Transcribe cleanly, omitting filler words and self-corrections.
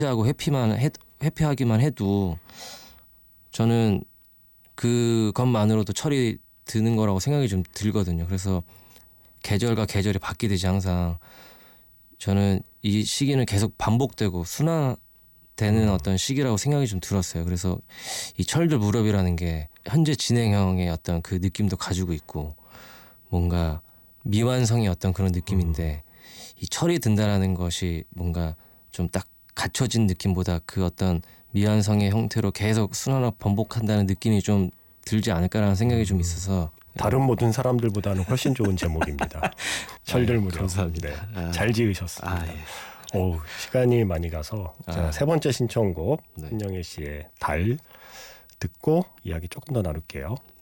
하고 회피하기만 해도 저는 그것만으로도 철이 드는 거라고 생각이 좀 들거든요. 그래서 계절과 계절이 바뀌듯이 항상 저는 이 시기는 계속 반복되고 순환되는 어떤 시기라고 생각이 좀 들었어요. 그래서 이 철들 무렵이라는 게 현재 진행형의 어떤 그 느낌도 가지고 있고 뭔가 미완성의 어떤 그런 느낌인데 이 철이 든다라는 것이 뭔가 좀 딱 갖춰진 느낌보다 그 어떤 미완성의 형태로 계속 순환을 반복한다는 느낌이 좀 들지 않을까라는 생각이 좀 있어서 다른 모든 사람들보다는 훨씬 좋은 제목입니다. 철들 무렵. 감사합니다. 네, 잘 지으셨습니다. 예. 시간이 많이 가서 제가 세 번째 신청곡 네. 신영애 씨의 달 듣고 이야기 조금 더 나눌게요.